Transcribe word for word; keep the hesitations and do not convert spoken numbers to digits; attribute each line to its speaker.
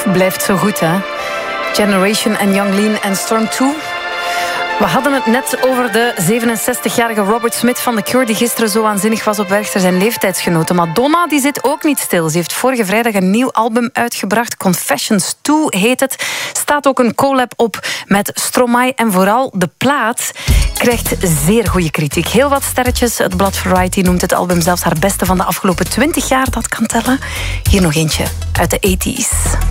Speaker 1: blijft zo goed, hè? Generation en Young Lean en Storm twee. We hadden het net over de zevenenzestigjarige Robert Smith van The Cure, die gisteren zo waanzinnig was op weg naar zijn leeftijdsgenoten. Madonna die zit ook niet stil. Ze heeft vorige vrijdag een nieuw album uitgebracht. Confessions twee heet het. Staat ook een collab op met Stromae. En vooral de plaat krijgt zeer goede kritiek. Heel wat sterretjes. Het blad Variety noemt het album zelfs haar beste van de afgelopen twintig jaar. Dat kan tellen. Hier nog eentje uit de tachtiger.